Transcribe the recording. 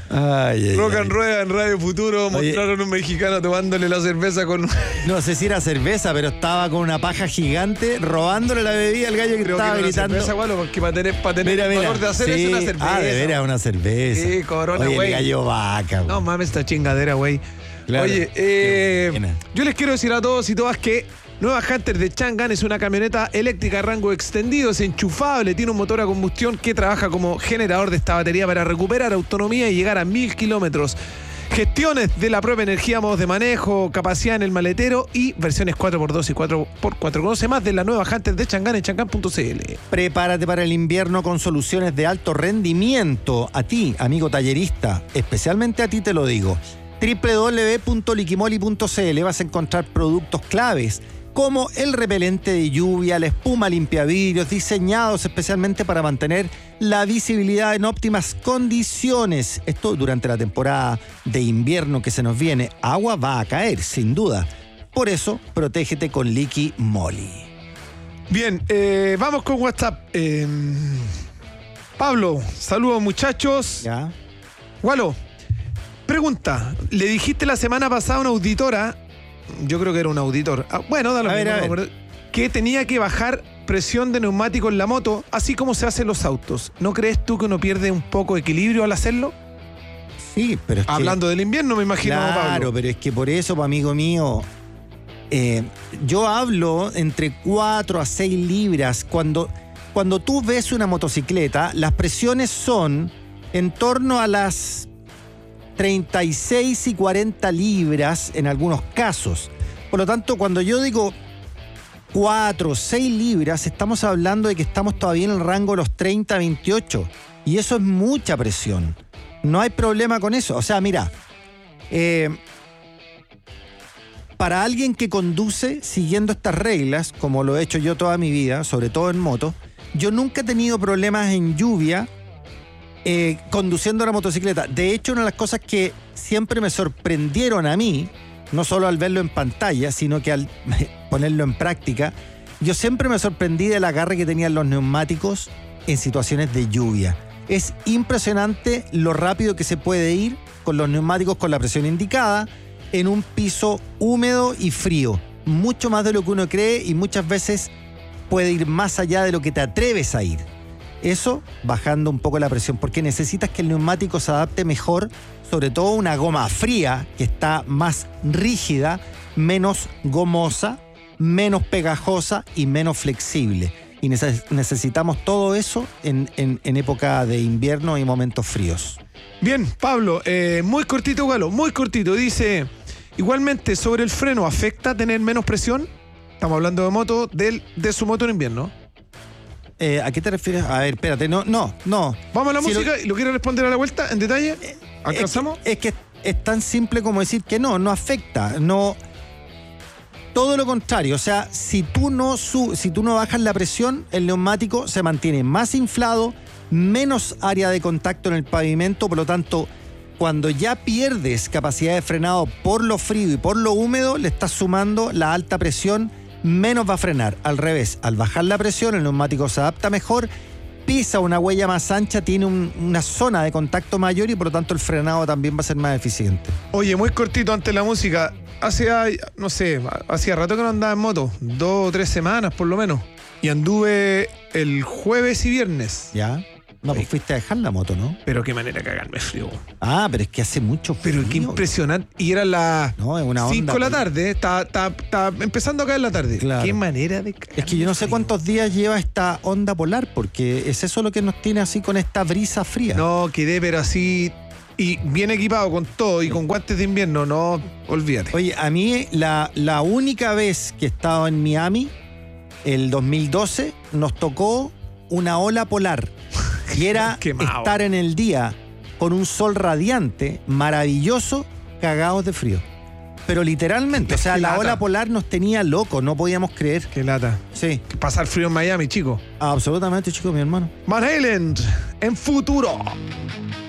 Rock and Rueda en Radio Futuro. Mostraron un mexicano tomándole la cerveza con... No sé si era cerveza, pero estaba con una paja gigante robándole la bebida al gallo que estaba gritando. Cerveza, bueno, porque para tener el valor de hacer es una cerveza. De veras, una cerveza. Sí, Corona, güey. El gallo vaca, güey. No mames, esta chingadera, güey. Claro. Oye, yo les quiero decir a todos y todas que Nueva Hunter de Chang'an es una camioneta eléctrica de rango extendido, es enchufable, tiene un motor a combustión que trabaja como generador de esta batería para recuperar autonomía y llegar a 1000 kilómetros. Gestiones de la propia energía, modos de manejo, capacidad en el maletero y versiones 4x2 y 4x4. Conoce más de la Nueva Hunter de Chang'an en chang'an.cl. Prepárate para el invierno con soluciones de alto rendimiento. A ti, amigo tallerista, especialmente a ti te lo digo. www.liquimoli.cl vas a encontrar productos claves como el repelente de lluvia, la espuma limpiavidrios, diseñados especialmente para mantener la visibilidad en óptimas condiciones. Esto durante la temporada de invierno que se nos viene. Agua va a caer, sin duda. Por eso, protégete con Liquimoli. Bien, vamos con WhatsApp. Pablo, saludos muchachos. Ya. Walo, pregunta. Le dijiste la semana pasada a una auditora, yo creo que era un auditor, bueno, da lo mismo, que tenía que bajar presión de neumático en la moto, así como se hacen los autos. ¿No crees tú que uno pierde un poco de equilibrio al hacerlo? Sí, pero es hablando del invierno, me imagino, claro, Pablo. Claro, pero es que por eso, amigo mío, yo hablo entre 4 a 6 libras. Cuando tú ves una motocicleta, las presiones son en torno a las 36 y 40 libras en algunos casos. Por lo tanto, cuando yo digo 4, 6 libras, estamos hablando de que estamos todavía en el rango de los 30, 28. Y eso es mucha presión. No hay problema con eso. O sea, mira, para alguien que conduce siguiendo estas reglas, como lo he hecho yo toda mi vida, sobre todo en moto, yo nunca he tenido problemas en lluvia conduciendo la motocicleta. De hecho, una de las cosas que siempre me sorprendieron a mí, no solo al verlo en pantalla, sino que al ponerlo en práctica, yo siempre me sorprendí del agarre que tenían los neumáticos en situaciones de lluvia. Es impresionante lo rápido que se puede ir con los neumáticos con la presión indicada en un piso húmedo y frío. Mucho más de lo que uno cree y muchas veces puede ir más allá de lo que te atreves a ir. Eso bajando un poco la presión, porque necesitas que el neumático se adapte mejor, sobre todo una goma fría que está más rígida, menos gomosa, menos pegajosa y menos flexible. Y necesitamos todo eso en época de invierno y momentos fríos. Bien, Pablo, muy cortito, Galo, muy cortito. Dice, igualmente, sobre el freno, ¿afecta tener menos presión? Estamos hablando de moto, de su moto en invierno. ¿A qué te refieres? A ver, espérate, no. Vamos a la música. ¿Lo quieres responder a la vuelta en detalle? ¿Alcanzamos? Es que es tan simple como decir que no afecta, no. Todo lo contrario, o sea, si tú no bajas la presión, el neumático se mantiene más inflado, menos área de contacto en el pavimento, por lo tanto, cuando ya pierdes capacidad de frenado por lo frío y por lo húmedo, le estás sumando la alta presión, menos va a frenar. Al revés, al bajar la presión, el neumático se adapta mejor, pisa una huella más ancha, tiene una zona de contacto mayor y por lo tanto el frenado también va a ser más eficiente. Oye, muy cortito antes de la música. Hacía rato que no andaba en moto, 2 o 3 semanas por lo menos. Y anduve el jueves y viernes. ¿Ya? No, pues fuiste a dejar la moto, ¿no? Pero qué manera de cagarme frío. Ah, pero es que hace mucho frío. Pero qué impresionante. Y era las 5 de la tarde. Está empezando a caer la tarde. Claro. Qué manera de cagarme. Es que yo no sé cuántos días lleva esta onda polar, porque es eso lo que nos tiene así con esta brisa fría. No, quedé pero así... Y bien equipado con todo y con guantes de invierno, no, olvídate. Oye, a mí la única vez que he estado en Miami, el 2012, nos tocó una ola polar. Y era estar en el día con un sol radiante, maravilloso, cagados de frío. Pero literalmente, o sea, la ola polar nos tenía locos, no podíamos creer. Qué lata. Sí. Pasar frío en Miami, chico. Absolutamente, chico, mi hermano. Van Halen, en Futuro.